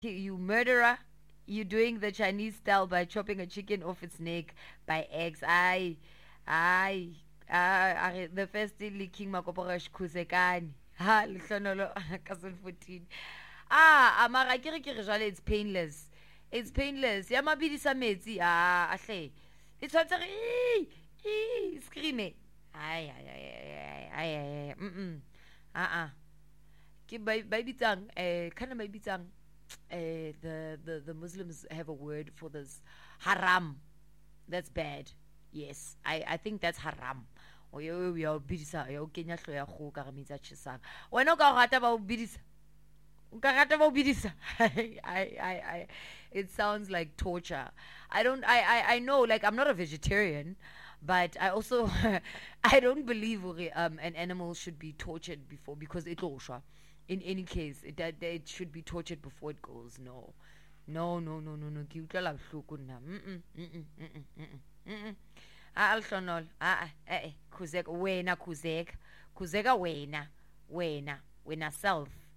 You murderer. You doing the Chinese style by chopping a chicken off its neck by eggs. I, the first thing licking makoporash kusekani. Ha, lihlonolo, cousin 14. Amara kere jale, it's painless. It's painless. Ya mabidisa metsi, ahle. It's what screaming. Ay, Ke ba bitsang kana ba bitsang the Muslims have a word for this. Haram. That's bad. Yes. I think that's haram. O yo bidisa yo kenya hlo ya go ka gametsa tshesang. Wena ka rata ba o bidisa. Ka rata ba o bidisa. I it sounds like torture. I know, like, I'm not a vegetarian, but I also I don't believe an animal should be tortured before, because it goes. In any case, it should be tortured before it goes. No. No. Ke utlwela bohloko nna. Alhlonol. Khuzeka wena, khuzeka wena self.